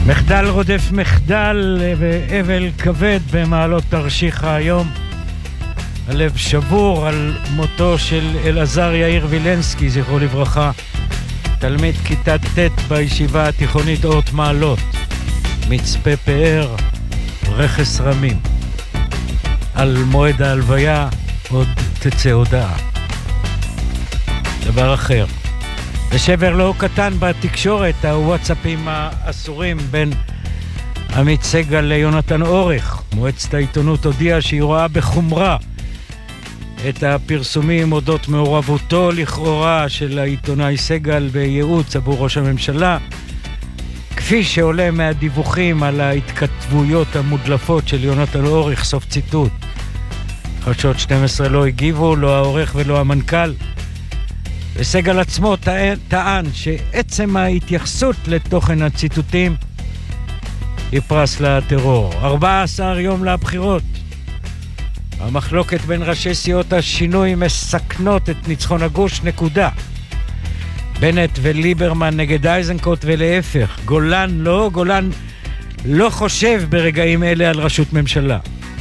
מחדל רודף מחדל ואבל כבד במעלות תרשיחא היום. הלב שבור על מותו של אלעזר יאיר וילנסקי, זכרו לברכה, תלמיד כיתה ט' בישיבה התיכונית אורט מעלות, מצפה פאר, רכס רמים. על מועד ההלוויה עוד תצא הודעה. דבר אחר, ושבר לא קטן בתקשורת, הוואטסאפים האסורים בין עמית סגל ליונתן אורך. מועצת העיתונות הודיעה שהיא רואה בחומרה את הפרסומים אודות מעורבותו לכאורה של העיתונאי סגל בייעוץ עבור ראש הממשלה, כפי שעולה מהדיווחים על ההתכתבויות המודלפות של יונתן אורך, סוף ציטוט. חדשות 12 לא הגיבו, לא העורך ולא המנכ"ל, וסגל עצמו טען שעצם ההתייחסות לתוכן הציטוטים היא פרס לטרור. 14 יום לבחירות. המחלוקת בין ראשי סיעות השינוי מסכנות את ניצחון הגוש, נקודה. בנט וליברמן נגד אייזנקוט ולהפך. גולן לא חושב ברגעים אלה על ראשות ממשלה.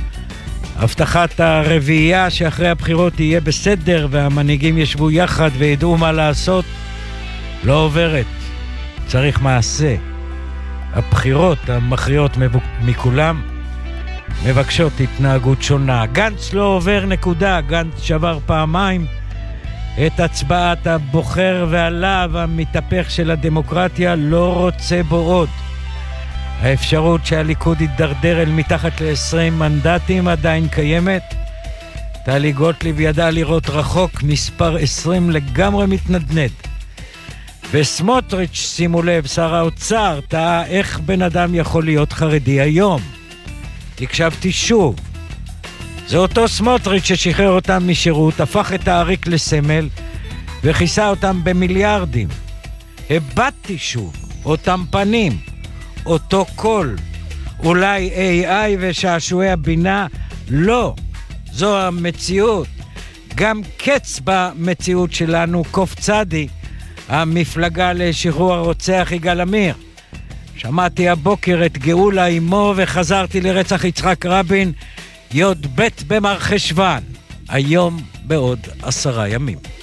הבטחת הרביעייה שאחרי הבחירות יהיה בסדר והמנהיגים ישבו יחד וידעו מה לעשות לא עוברת. צריך מעשה. הבחירות המכריעות מכולם מבקשות התנהגות שונה. גנץ לא עובר, נקודה. גנץ שבר פעמיים את הצבעת הבוחר והלאו המתהפך של הדמוקרטיה, לא רוצה בו עוד. האפשרות שהליכוד יתדרדר אל מתחת ל-20 מנדטים עדיין קיימת. טלי גוטליב ידעה לראות רחוק, מספר 20 לגמרי מתנדנד. וסמוטריץ', שימו לב, שר האוצר, טעה איך בן אדם יכול להיות חרדי היום. הקשבתי שוב. זה אותו סמוטריץ' ששחרר אותם משירות, הפך את העריק לסמל וכיסה אותם במיליארדים. הבטתי שוב, אותם פנים, אותו קול, אולי AI ושעשועי הבינה, לא, זו המציאות. גם קץ במציאות שלנו, קוף צדי, המפלגה לשחרור הרוצח יגאל עמיר. שמעתי הבוקר את גאולה אמו וחזרתי לרצח יצחק רבין, י"ב במרחשוון, היום בעוד 10 ימים.